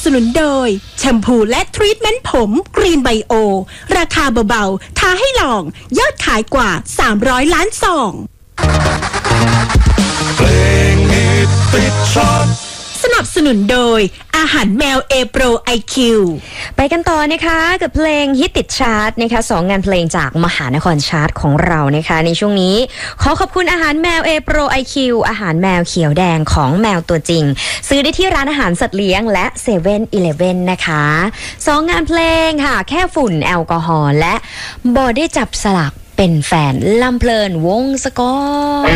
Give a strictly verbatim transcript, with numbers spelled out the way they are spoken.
นุนโดยแชมพูและทรีทเมนต์ผมกรีนไบโอราคาเบาๆท้าให้ลองยอดขายกว่าสามร้อยล้านซองเพลงฮิตติดชาร์ตสนับสนุนโดยอาหารแมวเอโปร ไอ คิวไปกันต่อนะคะกับเพลงฮิตติดชาร์ตนะคะสองงานเพลงจากมหานครชาร์ตของเรานะคะในช่วงนี้ขอขอบคุณอาหารแมวเอโปร ไอ คิว อาหารแมวเขียวแดงของแมวตัวจริงซื้อได้ที่ร้านอาหารสัตว์เลี้ยงและเซเว่นอีเลฟเว่นนะคะสองงานเพลงค่ะแค่ฝุ่นแอลกอฮอล์และบอได้จับสลักเป็นแฟนลำเพลินวงศกร